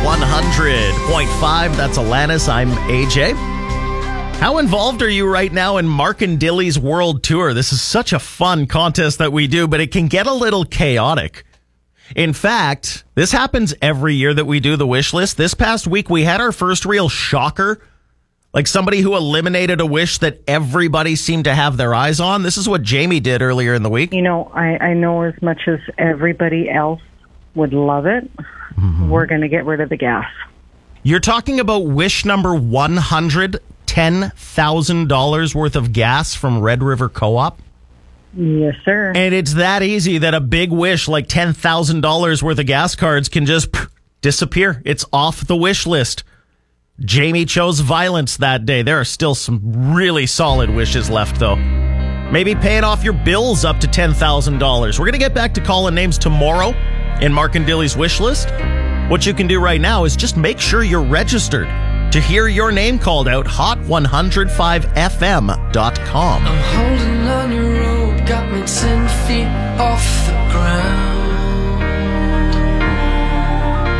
100.5. That's Alanis. I'm AJ. How involved are you right now in Mark and Dilly's World Tour? This is such a fun contest that we do, but it can get a little chaotic. In fact, this happens every year that we do the wish list. This past week, we had our first real shocker. Like somebody who eliminated a wish that everybody seemed to have their eyes on. This is what Jamie did earlier in the week. You know, I know as much as everybody else would love it, we're going to get rid of the gas. You're talking about wish number 100, $10,000 worth of gas from Red River Co-op? Yes, sir. And it's that easy that a big wish like $10,000 worth of gas cards can just disappear. It's off the wish list. Jamie chose violence that day. There are still some really solid wishes left, though. Maybe paying off your bills up to $10,000. We're going to get back to calling names tomorrow in Mark and Dilly's wish list. What you can do right now is just make sure you're registered to hear your name called out. Hot105fm.com. I'm holding on your rope, got me 10